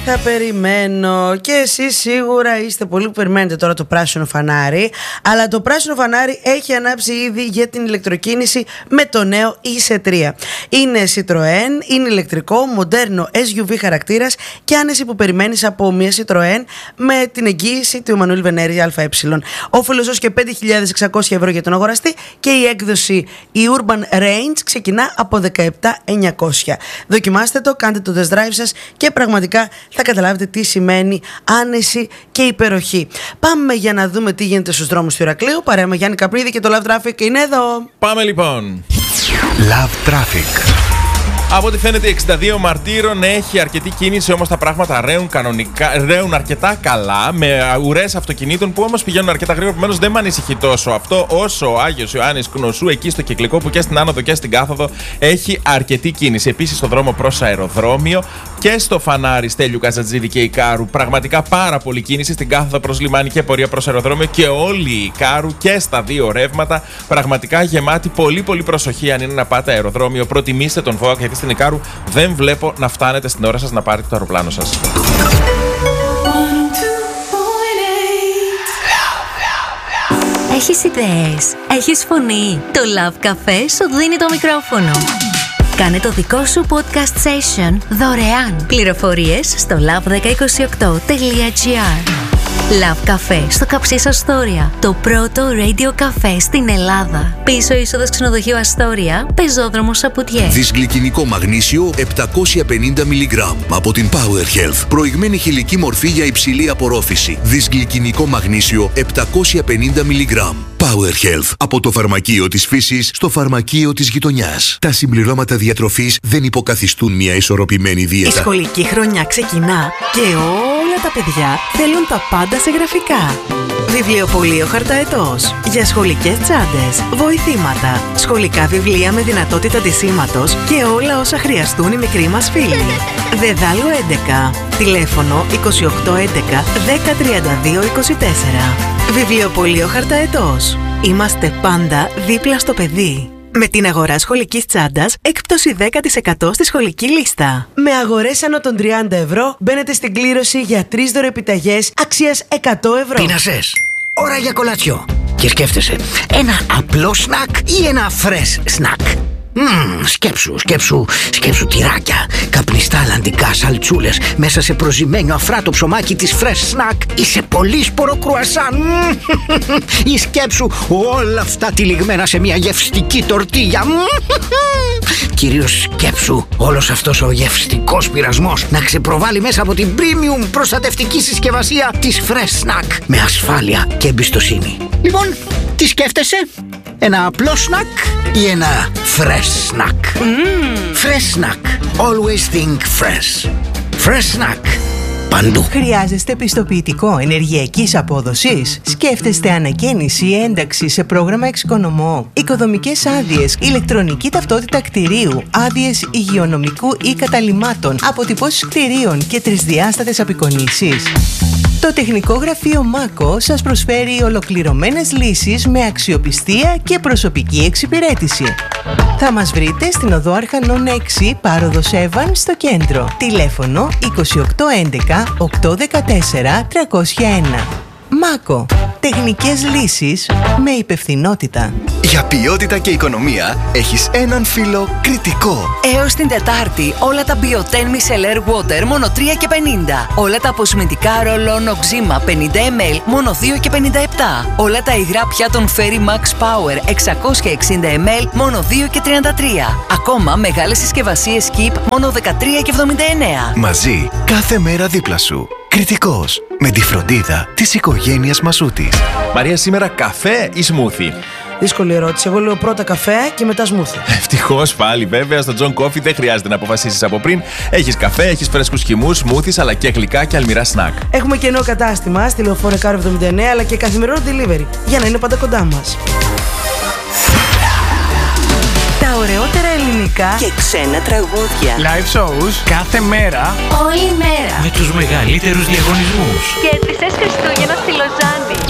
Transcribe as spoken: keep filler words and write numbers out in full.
θα περιμένω. Και εσείς σίγουρα είστε πολλοί που περιμένετε τώρα το πράσινο φανάρι. Αλλά το πράσινο φανάρι έχει ανάψει ήδη για την ηλεκτροκίνηση με το νέο ι σι τρία. Είναι Citroën, είναι ηλεκτρικό, μοντέρνο ες γιου βι χαρακτήρας και άνεση που περιμένεις από μια Citroën με την εγγύηση του Εμμανουήλ Βενέρη ΑΕ. Όφελος ως και πέντε χιλιάδες εξακόσια ευρώ για τον αγοραστή και η έκδοση η Urban Range ξεκινά από δεκαεπτά χιλιάδες εννιακόσια. Δοκιμάστε το, κάντε το test drive σας και πραγματικά θα καταλάβετε τι σημαίνει άνεση και υπεροχή. Πάμε για να δούμε τι γίνεται στους δρόμους του Ηρακλείου. Παρέα με Γιάννη Καπρίδη και το Love Traffic είναι εδώ. Πάμε λοιπόν. Love Traffic. Από ό,τι φαίνεται, εξήντα δύο Μαρτύρων έχει αρκετή κίνηση, όμως τα πράγματα ρέουν, κανονικά, ρέουν αρκετά καλά, με ουρές αυτοκινήτων που όμως πηγαίνουν αρκετά γρήγορα. Επομένως, δεν με ανησυχεί τόσο αυτό, όσο ο Άγιος Ιωάννης Κνωσού, εκεί στο Κυκλικό, που και στην άνοδο και στην κάθοδο έχει αρκετή κίνηση. Επίσης, στο δρόμο προς αεροδρόμιο και στο φανάρι Στέλιου Καζατζίδη και Ικάρου, πραγματικά πάρα πολύ κίνηση. Στην κάθοδο προς λιμάνι και πορεία προς αεροδρόμιο και όλη η Ικάρου και στα δύο ρεύματα. Πραγματικά γεμάτη, πολύ πολύ προσοχή αν είναι να πάτε αεροδρόμιο. Προτιμήστε τον ΒΟΑΚ, γιατί στην Ικάρου δεν βλέπω να φτάνετε στην ώρα σας να πάρετε το αεροπλάνο σας. Έχεις ιδέες, έχεις φωνή. Το Love Café σου δίνει το μικρόφωνο. Κάνε το δικό σου podcast session δωρεάν. Πληροφορίες στο λαβ ένα μηδέν δύο οκτώ τελεία τζι άρ. Love Café στο Καψίς Αστόρια, το πρώτο radio καφέ στην Ελλάδα. Πίσω είσοδος ξενοδοχείου Αστόρια, πεζόδρομος Σαπουτιέ. Δυσγλυκινικό μαγνήσιο επτακόσια πενήντα μιλιγκράμμ από την Power Health. Προηγμένη χηλική μορφή για υψηλή απορρόφηση. Δυσγλυκινικό μαγνήσιο επτακόσια πενήντα μιλιγκράμμ. Power Health. Από το φαρμακείο της φύσης στο φαρμακείο της γειτονιάς. Τα συμπληρώματα διατροφής δεν υποκαθιστούν μια ισορροπημένη δίαιτα. Η σχολική χρονιά ξεκινά και όλα τα παιδιά θέλουν τα πάντα σε γραφικά. Βιβλιοπωλείο Χαρταετός. Για σχολικές τσάντες, βοηθήματα, σχολικά βιβλία με δυνατότητα ντυσίματος και όλα όσα χρειαστούν οι μικροί μας φίλοι. Δεδάλου έντεκα. Τηλέφωνο είκοσι οκτώ έντεκα δέκα τριάντα δύο είκοσι τέσσερα. Βιβλιοπωλείο Χαρταετός. Είμαστε πάντα δίπλα στο παιδί. Με την αγορά σχολικής τσάντας, έκπτωση δέκα τοις εκατό στη σχολική λίστα. Με αγορές άνω των τριάντα ευρώ μπαίνετε στην κλήρωση για τρεις δωρεπιταγές αξίας εκατό ευρώ. Πείνασες. Ώρα για κολατσιό. Και σκέφτεσαι, ένα απλό σνακ ή ένα φρες σνακ. Μμμ, σκέψου, σκέψου, σκέψου τυράκια, καπνιστά αλλαντικά σαλτσούλες μέσα σε προζυμένιο αφράτο ψωμάκι της Fresh Snack ή σε πολύσπορο κρουασάν. Ή σκέψου όλα αυτά τυλιγμένα σε μια γευστική τορτίγια. Κυρίως σκέψου όλος αυτός ο γευστικός πειρασμός να ξεπροβάλλει μέσα από την premium προστατευτική συσκευασία της Fresh Snack με ασφάλεια και εμπιστοσύνη. Λοιπόν, τι σκέφτεσαι? Ένα απλό σνακ ή ένα fresh snack? Mm. Fresh snack. Always think fresh. Fresh snack. Παντού. Χρειάζεστε πιστοποιητικό ενεργειακής απόδοσης? Σκέφτεστε ανακαίνιση ή ένταξη σε πρόγραμμα εξοικονομώ? Οικοδομικές άδειες, ηλεκτρονική ταυτότητα κτηρίου, άδειες υγειονομικού ή καταλυμάτων, αποτυπώσεις κτηρίων και τρισδιάστατες απεικονίσεις? Το Τεχνικό Γραφείο ΜΑΚΟ σας προσφέρει ολοκληρωμένες λύσεις με αξιοπιστία και προσωπική εξυπηρέτηση. Θα μας βρείτε στην οδό Αρχανών έξι, Πάροδος Εύαν, στο κέντρο. Τηλέφωνο είκοσι οκτώ έντεκα οκτακόσια δεκατέσσερα τριακόσια ένα. ΜΑΚΟ. Τεχνικές λύσεις με υπευθυνότητα. Για ποιότητα και οικονομία έχεις έναν φίλο Κρητικό. Έως την Τετάρτη όλα τα Bioten Micellar Water μόνο τρία και πενήντα. Όλα τα αποσμητικά ρολόν οξύμα πενήντα μιλιλίτρα μόνο δύο και πενήντα επτά. Όλα τα υγρά πιάτων Fairy Max Power εξακόσια εξήντα μιλιλίτρα μόνο δύο και τριάντα τρία. Ακόμα μεγάλες συσκευασίες Keep μόνο δεκατρία και εβδομήντα εννέα. Μαζί κάθε μέρα δίπλα σου. Κρητικός. Με τη φροντίδα της οικογένειας Μασούτης. Μαρία, σήμερα καφέ ή σμούθι? Δύσκολη ερώτηση. Εγώ λέω πρώτα καφέ και μετά σμούθι. Ευτυχώς πάλι, βέβαια, στο John Coffee δεν χρειάζεται να αποφασίσεις από πριν. Έχεις καφέ, έχεις φρέσκους χυμούς, σμούθις, αλλά και γλυκά και αλμυρά σνακ. Έχουμε καινό κατάστημα στη Λεωφόρο Εκάρου εβδομήντα εννέα, αλλά και καθημερινό delivery για να είναι πάντα κοντά μας. Τα ωραιότερα ελληνικά Και ξένα τραγούδια. Live shows κάθε μέρα. Όλη μέρα. Με τους μεγαλύτερους διαγωνισμούς. Και τις Χριστούγεννα στη Λοζάνη.